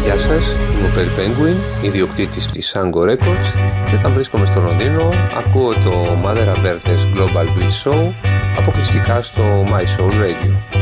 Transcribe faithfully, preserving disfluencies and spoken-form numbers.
Γεια σας, είμαι ο Perry Penguin, ιδιοκτήτης της Sango Records και όταν βρίσκομαι στο Λονδίνο ακούω το Mother Avertes Global Bliss Show αποκλειστικά στο My Soul Radio.